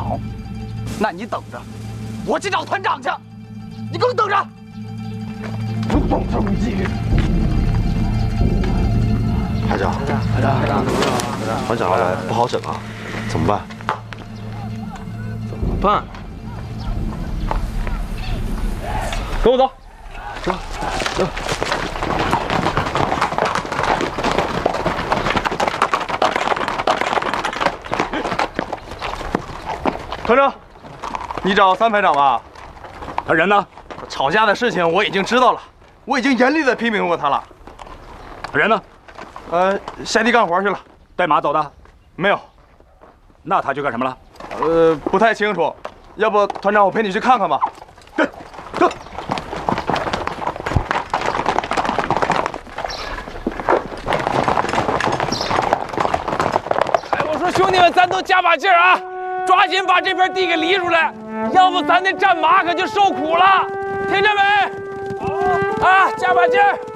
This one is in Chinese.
好，那你等着，我去找团长去。你给我等着！不动这么纪律。 排长，团长来不好整啊，怎么办？ 怎么办？跟我走。走。 团长，你找三排长吧？ 他人呢？ 吵架的事情我已经知道了，我已经严厉的批评过他了。 人呢？ 下地干活去了。 带马走的？ 没有。 那他去干什么了？ 不太清楚。要不团长，我陪你去看看吧。对，走。 哎，我说兄弟们，咱都加把劲儿啊！抓紧把这片地给犁出来，要不咱那战马可就受苦了，听着没？好啊，加把劲儿！